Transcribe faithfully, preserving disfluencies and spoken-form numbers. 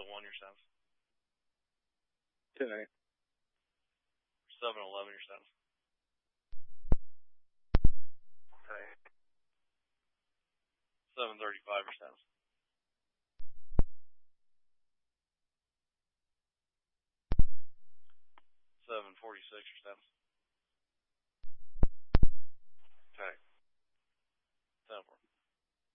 till one your cents. ten eight. seven eleven your cents. Okay. seven thirty-five your cents. seven forty-six your cents. Okay. ten four.